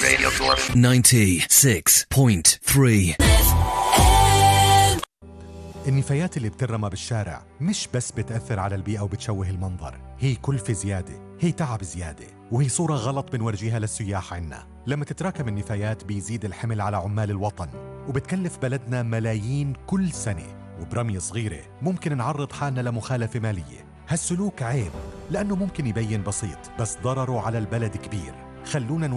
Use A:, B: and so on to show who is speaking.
A: 96.3.
B: النفايات اللي بترمى بالشارع مش بس بتأثر على البيئة وبتشوه المنظر، هي كلفة زيادة، هي تعب زيادة، وهي صورة غلط بنورجيها للسياح عنا. لما تتراكم النفايات بيزيد الحمل على عمال الوطن، وبتكلف بلدنا ملايين كل سنة، وبرمية صغيرة ممكن نعرض حالنا لمخالفة مالية. هالسلوك عيب لأنه ممكن يبين بسيط، بس ضرره على البلد كبير. خلونا